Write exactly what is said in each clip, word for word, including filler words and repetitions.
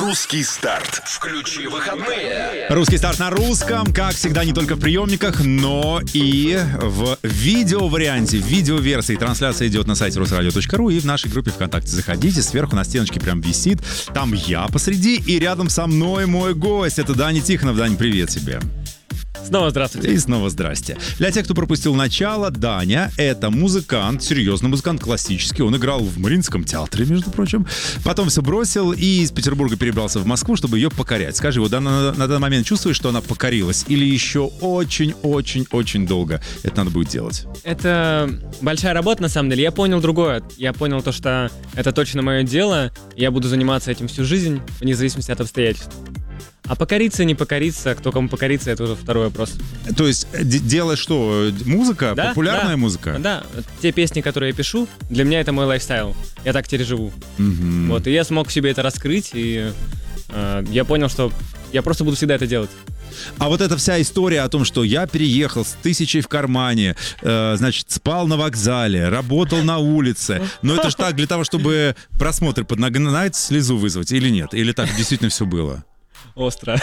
Русский старт. Включи выходные. Русский старт на русском, как всегда, не только в приемниках, но и в видео-варианте, в видео-версии. Трансляция идет на сайте русрадио точка ру и в нашей группе ВКонтакте. Заходите, сверху на стеночке прям висит. Там я посреди, и рядом со мной мой гость. Это Даня Тихонов. Дань, привет тебе. Снова здравствуйте. И снова здрасте. Для тех, кто пропустил начало, Даня — это музыкант, серьезный музыкант, классический. Он играл в Мариинском театре, между прочим. Потом все бросил и из Петербурга перебрался в Москву, чтобы ее покорять. Скажи, вот на, на, на данный момент чувствуешь, что она покорилась? Или еще очень-очень-очень долго это надо будет делать? Это большая работа, на самом деле. Я понял другое. Я понял то, что это точно мое дело. Я буду заниматься этим всю жизнь, вне зависимости от обстоятельств. А покориться, не покориться, кто кому покориться, это уже второй вопрос. То есть д- дело что? Музыка? Да, Популярная да, музыка? Да, те песни, которые я пишу, для меня это мой лайфстайл. Я так теперь живу. Mm-hmm. Вот, и я смог себе это раскрыть, и э, я понял, что я просто буду всегда это делать. А вот эта вся история о том, что я переехал с тысячей в кармане, э, значит, спал на вокзале, работал на улице. Но это же так для того, чтобы просмотр поднагнать, слезу вызвать, или нет? Или так действительно все было? Остро.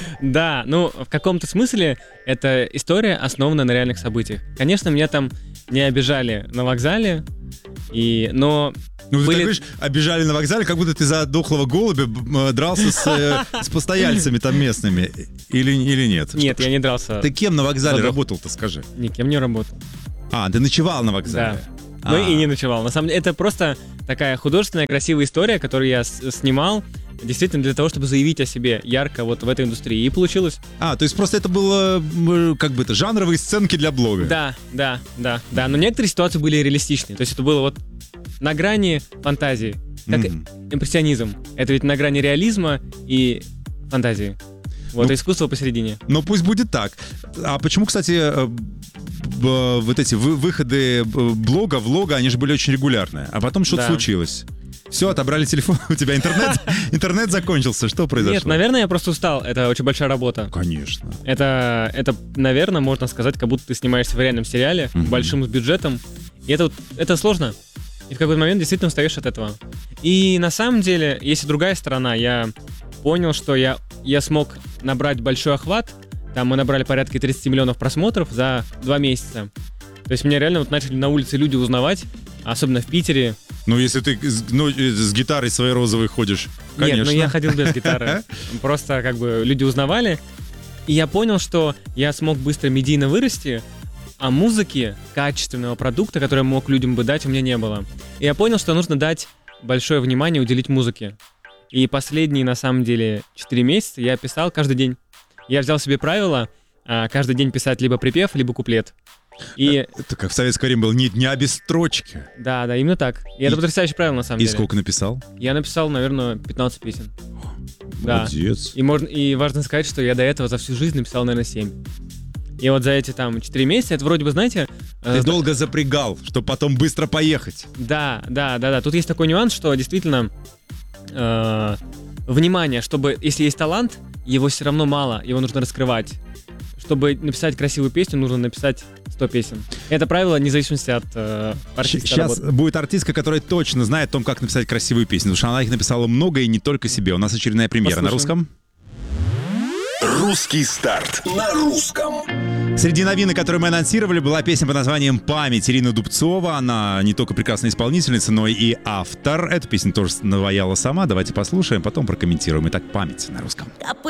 Да, ну, в каком-то смысле эта история основана на реальных событиях. Конечно, меня там не обижали на вокзале, и, но... Ну, ты были... так говоришь, обижали на вокзале, как будто ты за дохлого голубя дрался с, э, с постояльцами там местными. Или, или нет? Нет, что, я не дрался. Ты кем на вокзале Задох. работал-то, скажи? Никем не работал. А, ты ночевал на вокзале? Да. Ну и не ночевал. На самом деле, это просто такая художественная, красивая история, которую я с- снимал действительно для того, чтобы заявить о себе ярко вот в этой индустрии. И получилось. А, то есть просто это было, как бы это, жанровые сценки для блога? Да, да, да, да. Но некоторые ситуации были реалистичные. То есть это было вот на грани фантазии. Как mm-hmm. импрессионизм. Это ведь на грани реализма и фантазии. Вот, ну, искусство посередине. Ну, пусть будет так. А почему, кстати, вот эти выходы блога, влога, они же были очень регулярные. А потом что-то да. случилось. Все, отобрали телефон, у тебя интернет, интернет закончился. Что произошло? Нет, наверное, я просто устал. Это очень большая работа. Конечно. Это, это наверное, можно сказать, как будто ты снимаешься в реальном сериале, mm-hmm. большим с бюджетом. И это, это сложно. И в какой-то момент действительно устаешь от этого. И на самом деле, есть и другая сторона. Я понял, что я, я смог набрать большой охват. Там мы набрали порядка тридцать миллионов просмотров за два месяца. То есть меня реально вот начали на улице люди узнавать, особенно в Питере. Ну, если ты ну, с гитарой своей розовой ходишь, конечно. Нет, ну я ходил без гитары. Просто как бы люди узнавали. И я понял, что я смог быстро медийно вырасти, а музыки, качественного продукта, который я мог людям бы дать, у меня не было. И я понял, что нужно дать большое внимание, уделить музыке. И последние, на самом деле, четыре месяца я писал каждый день. Я взял себе правило каждый день писать либо припев, либо куплет. И... Это как в советское время было, ни дня без строчки. Да, да, именно так. И, и это потрясающее правило, на самом и деле. И сколько написал? Я написал, наверное, пятнадцать песен. Молодец. Да. И, можно, и важно сказать, что я до этого за всю жизнь написал, наверное, семь. И вот за эти там четыре месяца, это вроде бы, знаете... Ты э, долго запрягал, чтобы потом быстро поехать. Да, да, да, да. Тут есть такой нюанс, что действительно э, внимание, чтобы, если есть талант, его все равно мало, его нужно раскрывать. Чтобы написать красивую песню, нужно написать сто песен. Это правило вне зависимости от э, артиста. Сейчас работы. Будет артистка, которая точно знает о том, как написать красивую песню, потому что она их написала много и не только себе. У нас очередная премьера. Послушаем. На русском? Русский старт на русском. Среди новинок, которые мы анонсировали, была песня под названием «Память» Ирины Дубцова. Она не только прекрасная исполнительница, но и автор. Эту песню тоже наваяла сама. Давайте послушаем, потом прокомментируем. Итак, «Память» на русском.